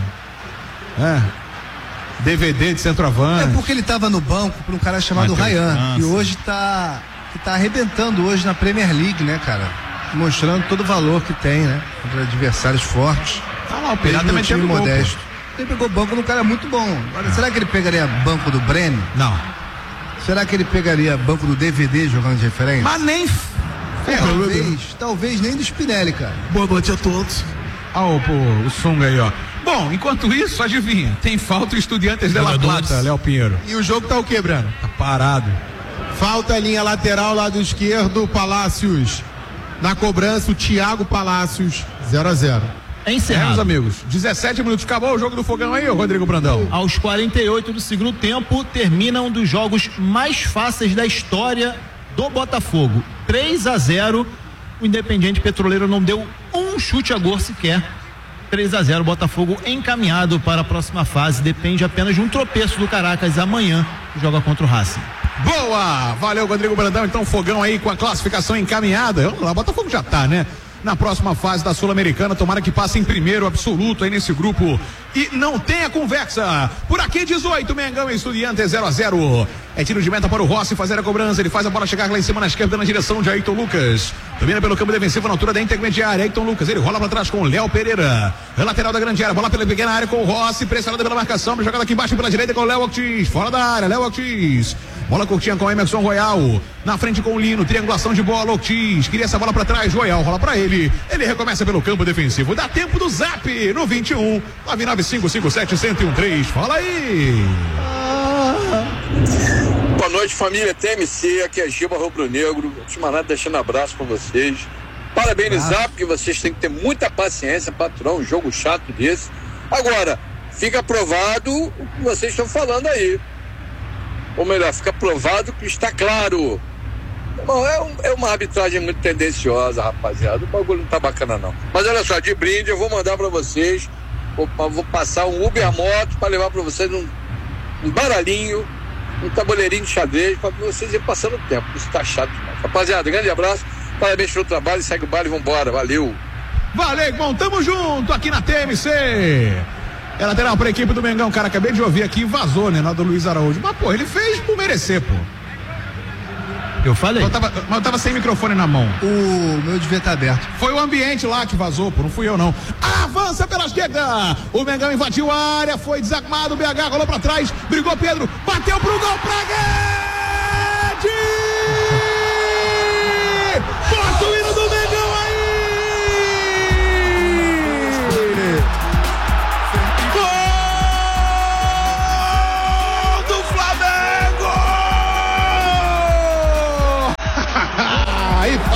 DVD de centroavante. É porque ele tava no banco para um cara chamado Ryan. E hoje tá arrebentando hoje na Premier League, né, cara? Mostrando todo o valor que tem, né? Contra adversários fortes. Ah lá, o Pirata também time teve modesto. Ele pegou banco no cara muito bom. Agora, será que ele pegaria banco do Brenner? Não. Será que ele pegaria banco do DVD jogando de referência? Mas nem. Talvez nem do Spinelli, cara. Boa noite a todos. O Sunga aí, ó. Bom, enquanto isso, adivinha, tem falta o Estudiantes de La Plata, Léo Pinheiro. E o jogo tá o que, Brano? Tá parado. Falta a linha lateral, lado esquerdo, Palácios. Na cobrança, o Thiago Palácios, 0-0. Encerrado. Amigos, 17 minutos, acabou o jogo do Fogão aí, Rodrigo Brandão. Aos 48 do segundo tempo, termina um dos jogos mais fáceis da história do Botafogo. 3-0, o Independiente Petroleiro não deu um chute a gol sequer. 3-0, Botafogo encaminhado para a próxima fase, depende apenas de um tropeço do Caracas amanhã, que joga contra o Racing. Boa! Valeu, Rodrigo Brandão, então Fogão aí com a classificação encaminhada. Vamos lá, Botafogo já tá, né? Na próxima fase da Sul-Americana, tomara que passe em primeiro absoluto aí nesse grupo e não tenha conversa. Por aqui 18, Mengão e Estudiantes 0-0. É tiro de meta para o Rossi fazer a cobrança, ele faz a bola chegar lá em cima na esquerda na direção de Ayrton Lucas. Domina pelo campo defensivo na altura da intermediária, Ayrton Lucas, ele rola para trás com o Léo Pereira. Lateral da grande área, bola pela pequena área com o Rossi, pressionado pela marcação, jogada aqui embaixo pela direita com o Léo Ortiz, fora da área, Léo Ortiz. Bola curtinha com o Emerson Royal, na frente com o Lino, triangulação de bola, Ortiz, queria essa bola para trás, Royal rola para ele recomeça pelo campo defensivo, dá tempo do Zap, no 21, 99557-1013, fala aí! Boa noite, família TMC, aqui é Giba Rubro Negro, antes de mais nada deixando abraço para vocês, parabenizar, porque vocês têm que ter muita paciência para aturar um jogo chato desse. Agora, fica provado o que vocês estão falando aí. Ou melhor, fica provado que está claro. Bom, é uma arbitragem muito tendenciosa, rapaziada. O bagulho não tá bacana, não. Mas olha só, de brinde, eu vou mandar pra vocês. Vou passar um Uber Moto pra levar pra vocês um baralhinho um tabuleirinho de xadrez para vocês irem passando o tempo. Isso tá chato demais. Rapaziada, grande abraço, parabéns pelo trabalho, segue o baile e vambora, valeu. Valeu, irmão, tamo junto aqui na TMC. É lateral pra equipe do Mengão, cara, acabei de ouvir aqui, vazou, né, na do Luiz Araújo. Mas, pô, ele fez por merecer, pô. Eu falei. Mas eu tava sem microfone na mão. O meu devia estar aberto. Foi o ambiente lá que vazou, pô, não fui eu não. Avança pela esquerda. O Mengão invadiu a área, foi desarmado, o BH rolou pra trás, brigou Pedro, bateu pro gol pra Guedes! Bota o hino do Mengão aí! Gol do Flamengo! Aí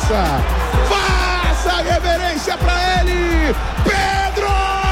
faça a reverência pra ele, Pedro,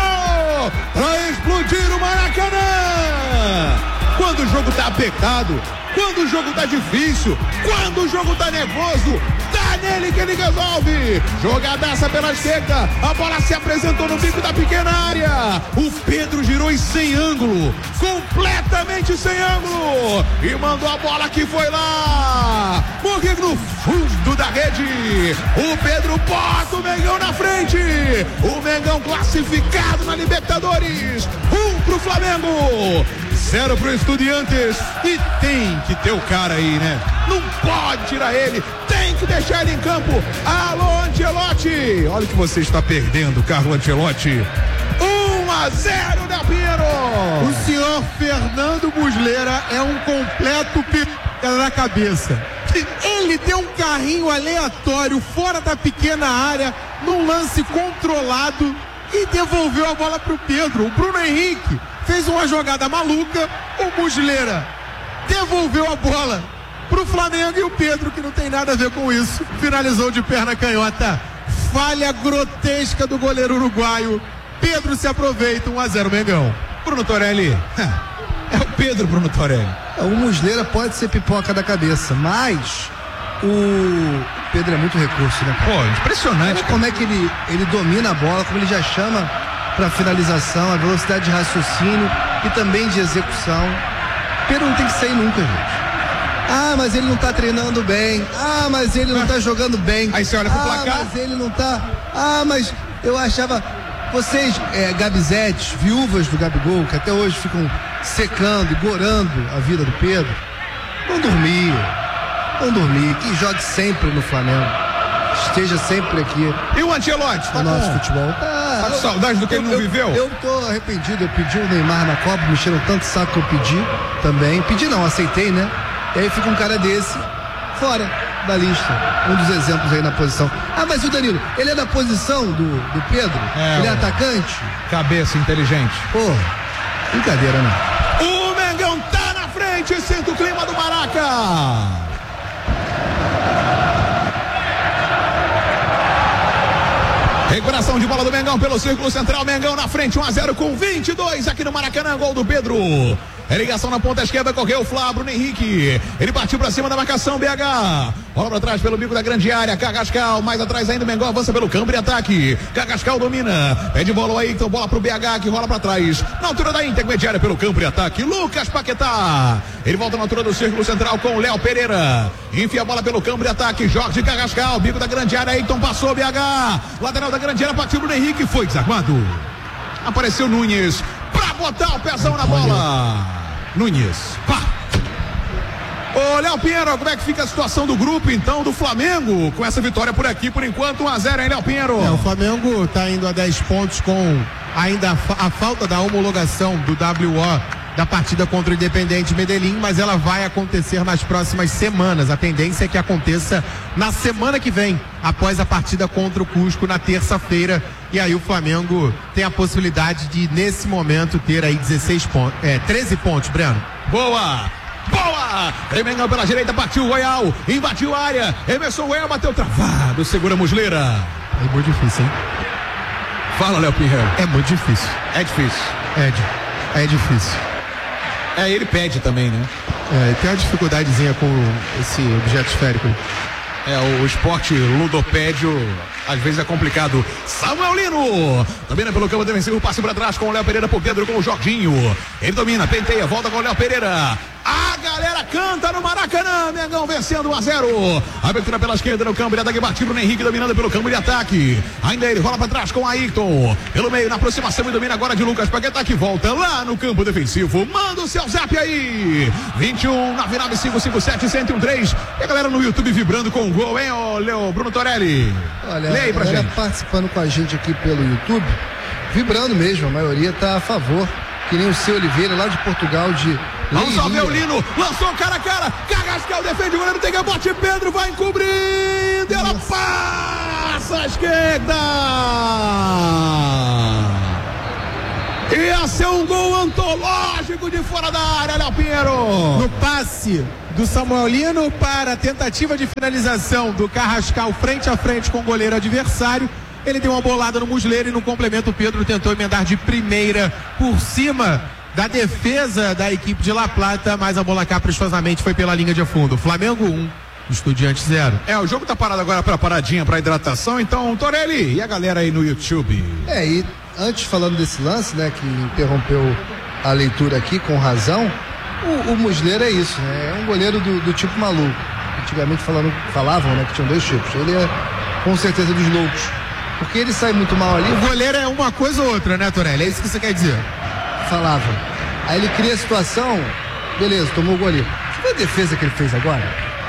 pra explodir o Maracanã. Quando o jogo tá apertado, quando o jogo tá difícil, quando o jogo tá nervoso, tá nele que ele resolve. Jogadaça pela esquerda, a bola se apresentou no bico da pequena área. O Pedro girou e sem ângulo, completamente sem ângulo, e mandou a bola que foi lá, porque no fundo da rede, o Pedro bota o Mengão na frente. O Mengão classificado na Libertadores. 1 pro Flamengo, 0 pro Estudiantes. E tem que ter o cara aí, né? Não pode tirar ele, tem que deixar ele em campo. Alô, Ancelotti, olha o que você está perdendo, Carlo Ancelotti. 1-0, Del Piero. O senhor Fernando Muslera é um completo piada na cabeça. Ele deu um carrinho aleatório fora da pequena área, num lance controlado, e devolveu a bola pro Pedro. O Bruno Henrique fez uma jogada maluca, o Muslera devolveu a bola pro Flamengo, e o Pedro, que não tem nada a ver com isso, finalizou de perna canhota. Falha grotesca do goleiro uruguaio. Pedro se aproveita, 1-0 Mengão. Bruno Torelli, é o Pedro, Bruno Torelli. O Muslera pode ser pipoca da cabeça, mas o Pedro é muito recurso, né? Pô, impressionante. Olha como é que ele domina a bola, como ele já chama para finalização, a velocidade de raciocínio e também de execução. Pedro não tem que sair nunca, gente. Ah, mas ele não tá treinando bem. Ah, mas ele não tá jogando bem. Aí você olha pro placar. Mas ele não tá. Ah, mas eu achava. Vocês, Gabizetes, viúvas do Gabigol, que até hoje ficam secando e gorando a vida do Pedro, vão dormir. Que jogue sempre no Flamengo. Esteja sempre aqui. E o Ancelotti? No nosso futebol. Tá com saudade do que ele não viveu? Eu tô arrependido. Eu pedi o Neymar na Copa, me encheram tanto saco que eu pedi também. Pedi não, aceitei, né? E aí fica um cara desse fora da lista. Um dos exemplos aí na posição. Ah, mas o Danilo, ele é da posição do Pedro? Ele é atacante? Cabeça inteligente. Pô, brincadeira, né? O Mengão tá na frente, senta o clima do Maraca. Recuperação de bola do Mengão pelo círculo central. Mengão na frente, 1-0 com 22 aqui no Maracanã. Gol do Pedro. É ligação na ponta esquerda, correu o Flá, Bruno Henrique. Ele partiu pra cima da marcação, BH. Rola pra trás pelo bico da grande área. Carrascal, mais atrás ainda o Mengão avança pelo campo e ataque. Carrascal domina. Pede bola aí, então bola pro BH que rola pra trás. Na altura da intermediária pelo campo e ataque. Lucas Paquetá. Ele volta na altura do círculo central com o Léo Pereira. Enfia a bola pelo campo e ataque. Jorge Carrascal, bico da grande área. Então passou BH. Lateral da grande área, partiu Bruno Henrique. Foi desarmado. Apareceu Nunes pra botar o pezão na bola. Nunes, pá. Ô, Léo Pinheiro, como é que fica a situação do grupo, então, do Flamengo, com essa vitória por aqui, por enquanto, 1-0, hein, Léo Pinheiro? O Flamengo tá indo a 10 pontos com ainda a falta da homologação do WO da partida contra o Independente Medellín, mas ela vai acontecer nas próximas semanas. A tendência é que aconteça na semana que vem, após a partida contra o Cusco na terça-feira. E aí o Flamengo tem a possibilidade de, nesse momento, ter aí 13 pontos, Breno. Boa! Vem Mengão pela direita, partiu o Royal, invadiu a área, Emerson Royal bateu travado, segura a Muslera. É muito difícil, hein? Fala, Léo Pinheiro. É muito difícil. É difícil. É difícil. Ele pede também, né? Tem uma dificuldadezinha com esse objeto esférico aí. O esporte ludopédio às vezes é complicado. Samuel Lino domina pelo campo defensivo, passe para trás com o Léo Pereira por Pedro, com o Jorginho. Ele domina, penteia, volta com o Léo Pereira. canta no Maracanã. Mengão vencendo 1-0. Abertura pela esquerda no campo de ataque, bate Bruno Henrique dominando pelo campo de ataque. Ainda ele rola pra trás com Ayrton. Pelo meio, na aproximação e domina agora de Lucas Paquetá, que volta lá no campo defensivo. Manda o seu zap aí. 21-99557-1013. E a galera no YouTube vibrando com o gol, hein, ô Leo Bruno Torelli? Olha, lê aí pra gente. Participando com a gente aqui pelo YouTube, vibrando mesmo, a maioria tá a favor. Que nem o seu Oliveira lá de Portugal de Vamos ao ver o Lino, lançou cara a cara, Carrascal defende o goleiro, tem que bote, Pedro vai encobrindo, ela passa à esquerda. Ia ser um gol antológico de fora da área, Léo Pinheiro. No passe do Samuel Lino para a tentativa de finalização do Carrascal frente a frente com o goleiro adversário. Ele deu uma bolada no musleiro e no complemento o Pedro tentou emendar de primeira por cima da defesa da equipe de La Plata, mas a bola caprichosamente foi pela linha de fundo. Flamengo 1, Estudiantes 0. O jogo tá parado agora pra paradinha, pra hidratação, então Torelli, e a galera aí no YouTube? E antes falando desse lance, né, que interrompeu a leitura aqui com razão, o Musleiro é isso, né, é um goleiro do tipo maluco. Antigamente falavam, né, que tinham dois tipos. Ele é com certeza dos loucos. Porque ele sai muito mal ali. O goleiro é uma coisa ou outra, né, Torelli? É isso que você quer dizer? Falava. Aí ele cria a situação, beleza, tomou o gol ali. Você viu a defesa que ele fez agora?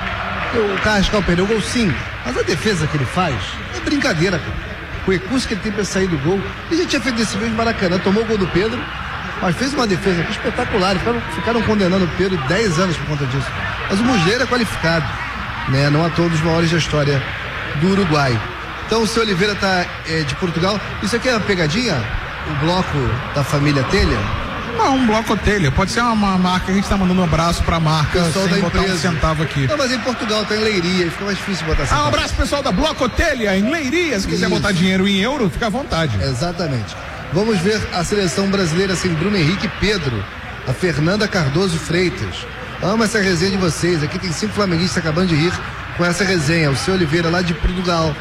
O Carrascal perdeu o gol, sim. Mas a defesa que ele faz é brincadeira, cara. O recurso que ele tem pra sair do gol. Ele já tinha feito desse mesmo Maracanã, tomou o gol do Pedro, mas fez uma defesa aqui espetacular. Ficaram condenando o Pedro 10 anos por conta disso. Mas o Muslera é qualificado, né? Não a todos os maiores da história do Uruguai. Então o seu Oliveira tá de Portugal. Isso aqui é uma pegadinha? O bloco da família Telha? Não, um bloco Telha. Pode ser uma marca, a gente tá mandando um abraço pra marca pessoal sem da botar empresa. um centavo aqui. Não, mas em Portugal tá em Leiria, fica mais difícil botar centavo. Um abraço pessoal da Bloco Telha em Leiria. Se quiser botar dinheiro em euro, fica à vontade. Exatamente. Vamos ver a seleção brasileira sem Bruno Henrique e Pedro. A Fernanda Cardoso Freitas. Amo essa resenha de vocês. Aqui tem 5 flamenguistas acabando de rir com essa resenha. O seu Oliveira lá de Portugal.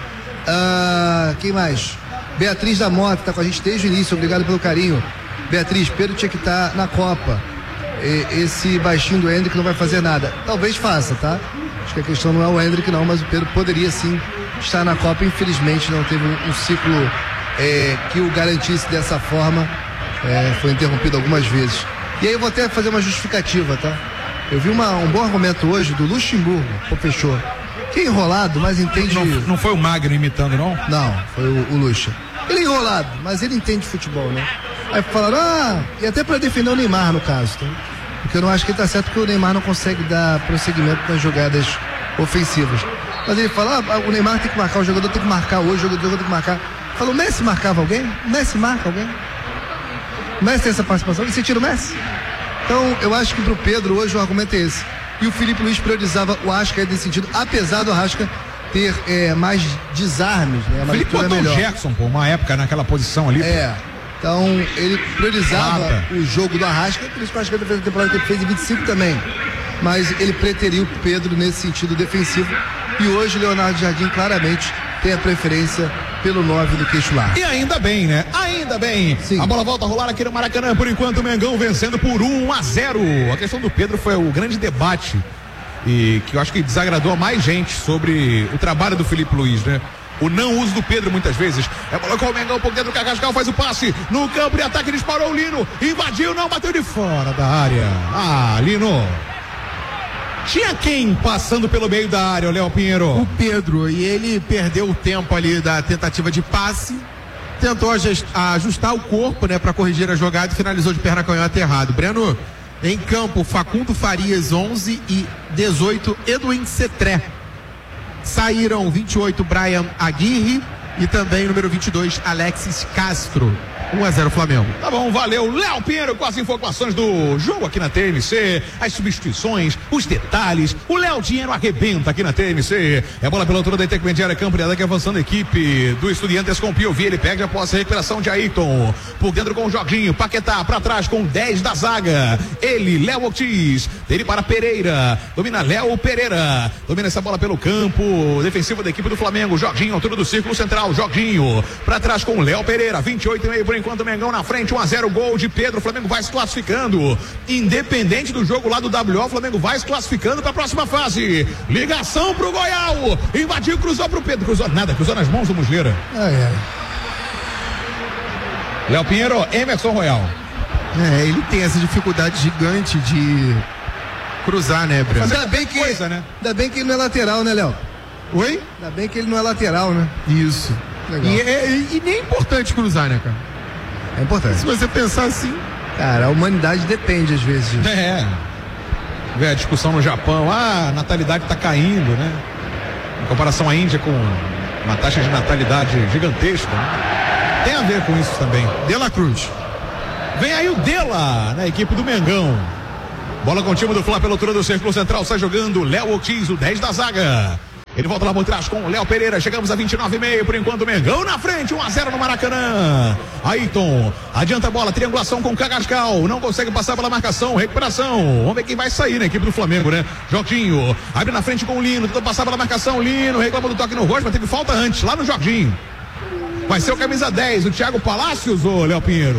Quem mais? Beatriz da Mota tá com a gente desde o início, obrigado pelo carinho. Beatriz, Pedro tinha que estar na Copa. Esse baixinho do Hendrick não vai fazer nada. Talvez faça, tá? Acho que a questão não é o Hendrick não, mas o Pedro poderia sim estar na Copa. Infelizmente não teve um ciclo que o garantisse dessa forma. Foi interrompido algumas vezes. E aí eu vou até fazer uma justificativa, tá? Eu vi um bom argumento hoje do Luxemburgo, fechou. Que é enrolado, mas entende... Não foi o Magno imitando, não? Não, foi o Luxa. Ele é enrolado, mas ele entende futebol, né? Aí falaram, e até pra defender o Neymar no caso, tá? Porque eu não acho que ele tá certo, porque o Neymar não consegue dar prosseguimento nas jogadas ofensivas. Mas ele fala, o Neymar tem que marcar, o jogador tem que marcar hoje, o jogador tem que marcar. Fala, o Messi marcava alguém? O Messi marca alguém? O Messi tem essa participação? E você tira o Messi? Então, eu acho que pro Pedro hoje o argumento é esse. E o Felipe Luiz priorizava o Arrasca nesse sentido, apesar do Arrasca ter mais desarmes, né? O Felipe botou o Jackson, uma época naquela posição ali. Então ele priorizava o jogo do Arrasca, por isso que o Arrasca fez a temporada que ele fez em 25 também. Mas ele preteriu o Pedro nesse sentido defensivo. E hoje o Leonardo Jardim claramente tem a preferência pelo 9 do queixo largo. E ainda bem, né? Ainda bem. Sim. A bola volta a rolar aqui no Maracanã. Por enquanto o Mengão vencendo por 1-0. A questão do Pedro foi o grande debate e que eu acho que desagradou a mais gente sobre o trabalho do Felipe Luiz, né? O não uso do Pedro muitas vezes. Bola com o Mengão por dentro, o Carrascal faz o passe no campo de ataque, disparou o Lino, invadiu, não, bateu de fora da área. Lino. Tinha quem passando pelo meio da área, o Léo Pinheiro? O Pedro, e ele perdeu o tempo ali da tentativa de passe, tentou ajustar o corpo, né, para corrigir a jogada e finalizou de perna canhota errado. Breno, em campo, Facundo Farias 11 e 18 Edwin Cetré. Saíram 28 Brian Aguirre e também número 22 Alexis Castro. 1-0 Flamengo. Tá bom, valeu. Léo Pinheiro com as informações do jogo aqui na TMC, as substituições, os detalhes. O Léo Dinheiro arrebenta aqui na TMC. Bola pela altura da intermediária, campo de ataque avançando a equipe do Estudiantes com o Piovi. Ele perde após a recuperação de Ayrton. Por dentro com o Jorginho. Paquetá pra trás com 10 da zaga. Ele, Léo Ortiz. Dele para Pereira. Domina Léo Pereira. Domina essa bola pelo campo defensivo da equipe do Flamengo. Jorginho, altura do círculo central. lateral, Jorginho. Pra trás com o Léo Pereira, 28,5 por enquanto, Mengão na frente, 1-0, gol de Pedro. O Flamengo vai se classificando. Independente do jogo lá do WO, o Flamengo vai se classificando pra próxima fase. Ligação pro Goial. Invadiu, cruzou pro Pedro. Cruzou nada, cruzou nas mãos do Muslera. Léo Pinheiro, Emerson Royal. Ele tem essa dificuldade gigante de cruzar, né, Breno? Ainda bem que ele não é lateral, né, Léo? Oi? Ainda bem que ele não é lateral, né? Isso. Legal. E nem é importante cruzar, né, cara? É importante. Se você pensar assim. Cara, a humanidade depende às vezes disso. Vê a discussão no Japão, a natalidade tá caindo, né? Em comparação à Índia, com uma taxa de natalidade gigantesca, né? Tem a ver com isso também. De La Cruz. Vem aí o Dela, na equipe do Mengão. Bola com o time do Fla pela altura do círculo central, sai jogando Léo Ortiz, o 10 da zaga. Ele volta lá por trás com o Léo Pereira. Chegamos a 29,5 por enquanto. Mengão na frente, 1-0 no Maracanã. Ayrton adianta a bola, triangulação com o Cagascal. Não consegue passar pela marcação, recuperação. Vamos ver quem vai sair na equipe do Flamengo, né? Jorginho abre na frente com o Lino. Tenta passar pela marcação. Lino reclama do toque no rosto, mas teve falta antes, lá no Jorginho. Vai ser o camisa 10, o Thiago Palácios, ô Léo Pinheiro.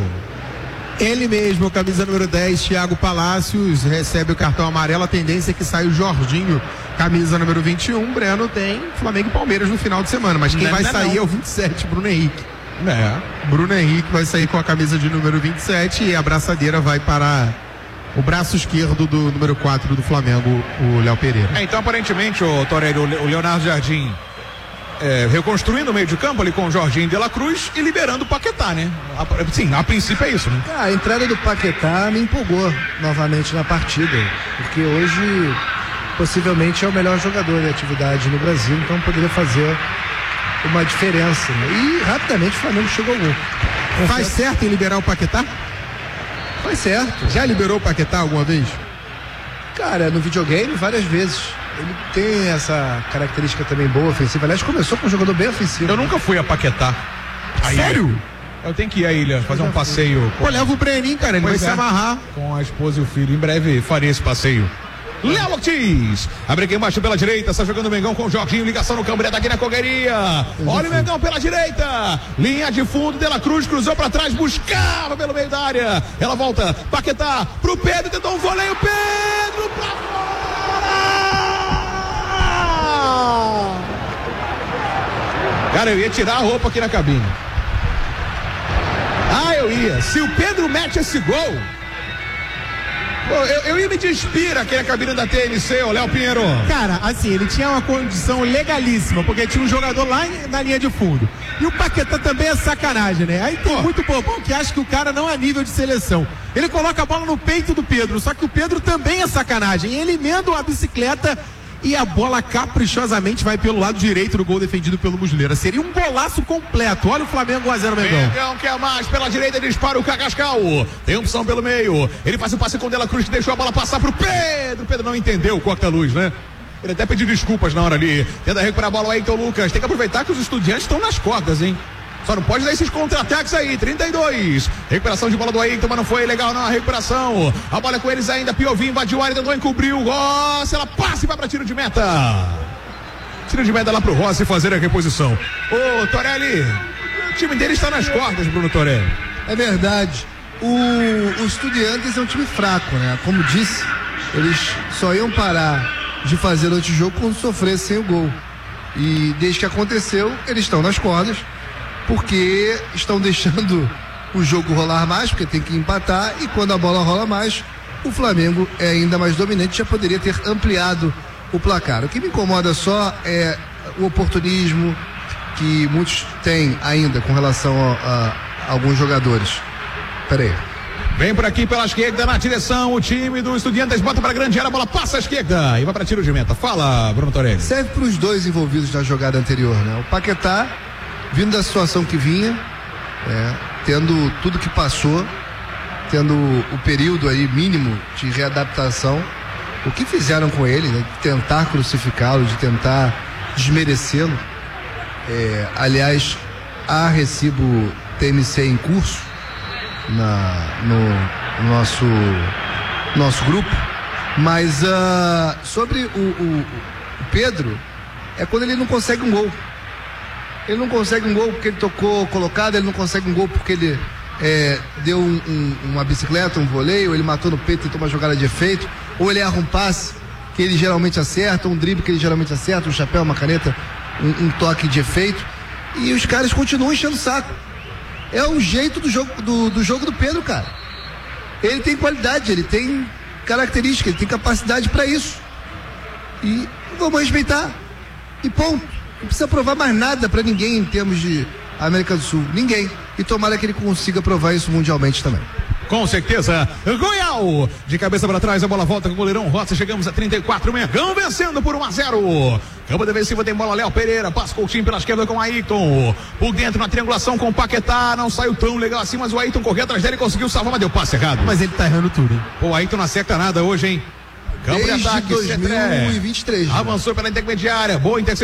Ele mesmo, camisa número 10, Thiago Palácios, recebe o cartão amarelo. A tendência é que saia o Jorginho, camisa número 21. Breno tem Flamengo e Palmeiras no final de semana, mas quem vai sair é o 27, Bruno Henrique. Bruno Henrique vai sair com a camisa de número 27 e a braçadeira vai para o braço esquerdo do número 4 do Flamengo, o Léo Pereira. Então, aparentemente, o Torelli, o Leonardo Jardim reconstruindo o meio de campo ali com o Jorginho de La Cruz e liberando o Paquetá, né? Sim, a princípio é isso, né? A entrada do Paquetá me empolgou novamente na partida, porque hoje possivelmente é o melhor jogador de atividade no Brasil, então poderia fazer uma diferença, né? E rapidamente o Flamengo chegou ao gol. Faz certo em liberar o Paquetá? Faz certo. Já liberou o Paquetá alguma vez? Cara, no videogame várias vezes. Ele tem essa característica também boa, ofensiva. Aliás, começou com um jogador bem ofensivo. Eu nunca fui a Paquetá. Sério? Eu tenho que ir à ilha, fazer um passeio. Pô, leva o Breninho, cara, ele vai se amarrar. Com a esposa e o filho. Em breve farei esse passeio. Léo Ortiz, abre aqui embaixo pela direita, está jogando o Mengão com o Jorginho, ligação no Cambré, daqui na Correria. Olha o Mengão pela direita, linha de fundo, De La Cruz cruzou para trás, buscava pelo meio da área, ela volta, Paquetá pro Pedro, tentou um voleio, Pedro pra fora. Cara, eu ia tirar a roupa aqui na cabine. Eu ia. Se o Pedro mete esse gol, eu ia me despir aqui na cabine da TNC, ô Léo Pinheiro. Cara, assim, ele tinha uma condição legalíssima, porque tinha um jogador lá na linha de fundo. E o Paquetá também é sacanagem, né? Aí tem muito bobão que acha que o cara não é nível de seleção. Ele coloca a bola no peito do Pedro, só que o Pedro também é sacanagem. E ele emenda uma bicicleta e a bola caprichosamente vai pelo lado direito do gol defendido pelo Muslera. Seria um golaço completo. Olha o Flamengo 1-0 Mengão. Mengão quer mais pela direita, dispara o Cagascal. Tem opção pelo meio. Ele faz o passe com o De La Cruz, que deixou a bola passar pro Pedro. O Pedro não entendeu o corta-luz, né? Ele até pediu desculpas na hora ali. Tenta recuperar a bola aí, então Lucas. Tem que aproveitar que os estudiantes estão nas cordas, hein? Só não pode dar esses contra-ataques aí, 32. Recuperação de bola do Ayrton, mas não foi legal não a recuperação. A bola é com eles ainda, Piovinho invadiu a área, tentou encobrir o Rossi, ela passa e vai para tiro de meta. Tiro de meta lá pro Rossi fazer a reposição. Ô, Torelli, o time dele está nas cordas, Bruno Torelli. É verdade. O Estudiantes é um time fraco, né? Como disse, eles só iam parar de fazer o antijogo quando sofressem o gol. E desde que aconteceu, eles estão nas cordas, porque estão deixando o jogo rolar mais, porque tem que empatar, e quando a bola rola mais, o Flamengo é ainda mais dominante, já poderia ter ampliado o placar. O que me incomoda só é o oportunismo que muitos têm ainda com relação a alguns jogadores. Peraí. Vem por aqui pela esquerda na direção, o time do Estudiantes bota para grande área, a bola passa à esquerda e vai para tiro de meta. Fala, Bruno Torelli. Serve para os dois envolvidos na jogada anterior, né? O Paquetá, vindo da situação que vinha, tendo tudo que passou, tendo o período aí mínimo de readaptação, o que fizeram com ele, né? De tentar crucificá-lo, de tentar desmerecê-lo. Aliás, há recibo TMC em curso no nosso grupo, mas sobre o Pedro, é quando ele não consegue um gol. Ele não consegue um gol porque ele tocou colocado, ele não consegue um gol porque ele deu uma bicicleta, um voleio, ele matou no peito e tentou uma jogada de efeito, ou ele erra um passe que ele geralmente acerta, um drible que ele geralmente acerta, um chapéu, uma caneta, um toque de efeito, e os caras continuam enchendo o saco. É o jeito do jogo do Pedro, cara. Ele tem qualidade, ele tem característica, ele tem capacidade para isso. E vamos respeitar. E ponto. Não precisa provar mais nada para ninguém em termos de América do Sul. Ninguém. E tomara que ele consiga provar isso mundialmente também. Com certeza. Goial, de cabeça para trás, a bola volta com o goleirão Rossi. Chegamos a 34, Mengão vencendo por 1-0. Campo defensivo tem bola, Léo Pereira, passa Coutinho pela esquerda com o Ayrton. Por dentro na triangulação com o Paquetá, não saiu tão legal assim, mas o Ayrton correu atrás dele e conseguiu salvar, mas deu passe errado. Mas ele tá errando tudo, hein? Pô, o Ayrton não acerta nada hoje, hein? Campo Desde de ataque, 2023. Avançou pela intermediária, boa interceptação.